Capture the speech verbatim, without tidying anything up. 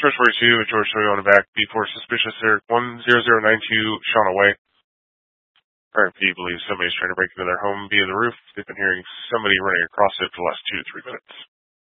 George forty-two, George Toyota back, B four suspicious there, one zero zero nine two, Shauna Way. R M P believes somebody's trying to break into their home via the roof. They've been hearing somebody running across it for the last two to three minutes.